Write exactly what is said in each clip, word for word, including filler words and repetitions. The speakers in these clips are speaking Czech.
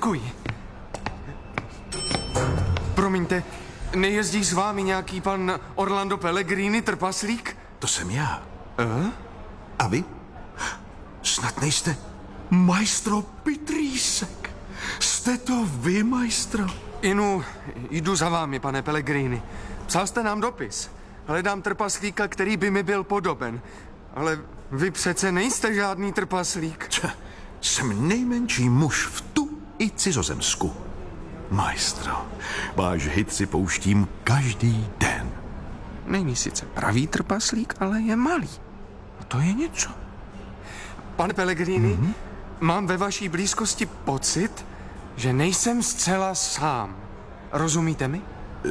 Děkuji. Promiňte, nejezdí s vámi nějaký pan Orlando Pellegrini, trpaslík? To jsem já. Uh? A vy? Snad nejste majstro Pitrýsek. Jste to vy, majstro? Inu, jdu za vámi, pane Pellegrini. Psal jste nám dopis. Hledám trpaslíka, který by mi byl podoben. Ale vy přece nejste žádný trpaslík. Č, jsem nejmenší muž v tu i cizozemsku. Majstro, váš hit si pouštím každý den. Není sice pravý trpaslík, ale je malý. A to je něco. Pane Pellegrini, mm-hmm. mám ve vaší blízkosti pocit, že nejsem zcela sám. Rozumíte mi?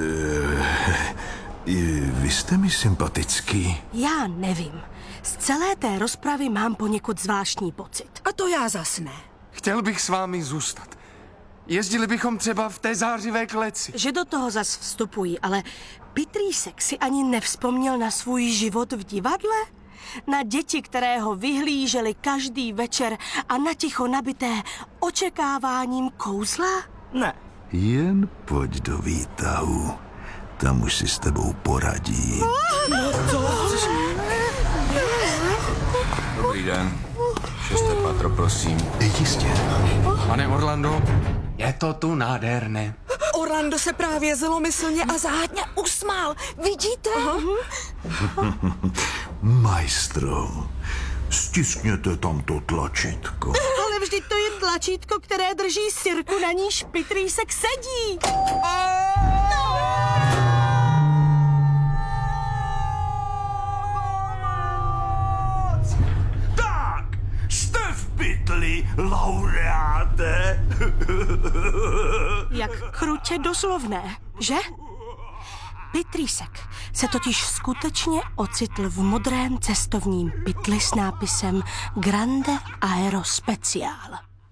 Uh, vy jste mi sympatický. Já nevím. Z celé té rozpravy mám poněkud zvláštní pocit. A to já zas ne. Chtěl bych s vámi zůstat. Jezdili bychom třeba v té zářivé kleci. Že do toho zas vstupují, ale Pitrýsek si ani nevzpomněl na svůj život v divadle? Na děti, které ho vyhlíželi každý večer a na ticho nabité očekáváním kouzla? Ne. Jen pojď do výtahu. Tam už si s tebou poradí. No to... Dobrý den. Šesté patro, prosím. Jistě. Pane Orlando, je to tu nádherné. Orlando se právě zlomyslně a záhadně usmál. Vidíte? Majstro, stiskněte tam to tlačítko. Ale vždyť to je tlačítko, které drží sirku, na níž Pitrýsek sedí. Tak, jste v pytli, laureáte. Jak krutě doslovné, že? Pitrýsek se totiž skutečně ocitl v modrém cestovním pytli s nápisem Grande Aero Special.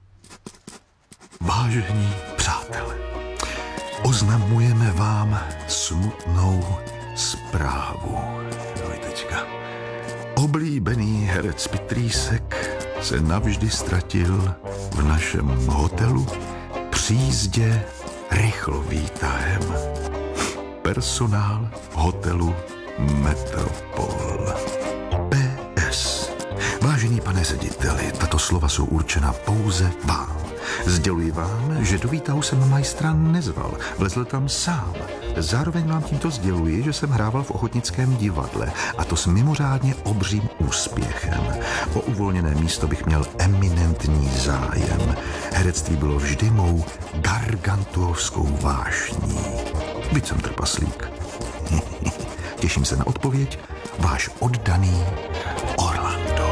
Vážení přátelé, oznamujeme vám smutnou zprávu. Dvojtečka. Oblíbený herec Pitrýsek se navždy ztratil v našem hotelu při jízdě rychlovýtahem. Personál hotelu Metropol. P S. Vážený pane řediteli, tato slova jsou určena pouze vám. Sděluji vám, že do výtahu jsem majstra nezval, vlezl tam sám. Zároveň vám tímto sděluji, že jsem hrával v ochotnickém divadle, a to s mimořádně obřím úspěchem. O uvolněné místo bych měl eminentní zájem. Herectví bylo vždy mou gargantuovskou vášní. Byť jsem trpaslík. Těším se na odpověď. Váš oddaný Orlando.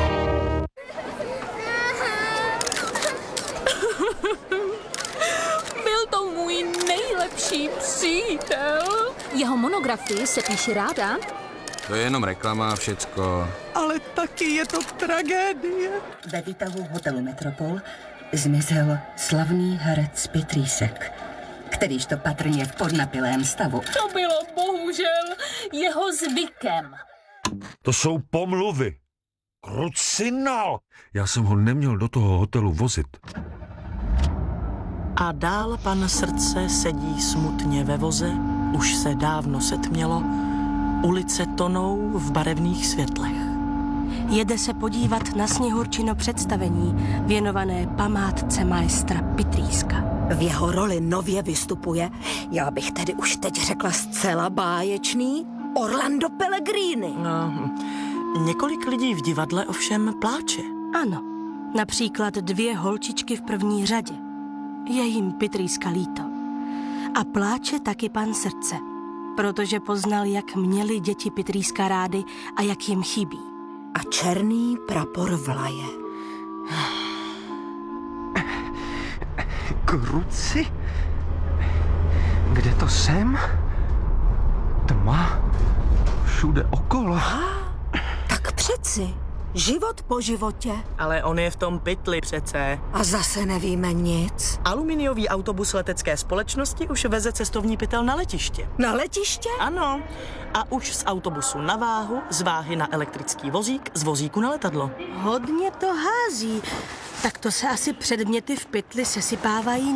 Byl to můj nejlepší přítel. Jeho monografii se píše ráda. To je jenom reklama a všecko. Ale taky je to tragédie. Ve výtahu hotelu Metropol zmizel slavný herec Pitrýsek, kterýž to patrně v podnapilém stavu. To bylo bohužel jeho zvykem. To jsou pomluvy. Krucinál! Já jsem ho neměl do toho hotelu vozit. A dál pan srdce sedí smutně ve voze, už se dávno setmělo, ulice tonou v barevných světlech. Jede se podívat na Sněhurčino představení věnované památce maestra Pitrýska. V jeho roli nově vystupuje, já bych tedy už teď řekla zcela báječný, Orlando Pellegrini. No, několik lidí v divadle ovšem pláče. Ano, například dvě holčičky v první řadě. Je jim Pitrýska líto. A pláče taky pan srdce, protože poznal, jak měli děti Pitrýska rády a jak jim chybí. A černý prapor vlaje. Kruci? Kde to jsem? Tma. Všude okolo. Tak přeci, život po životě. Ale on je v tom pytli přece. A zase nevíme nic. Aluminiový autobus letecké společnosti už veze cestovní pytel na letiště. Na letiště? Ano. A už z autobusu na váhu, z váhy na elektrický vozík, z vozíku na letadlo. Hodně to hází. Tak to se asi předměty v pytli sesypávají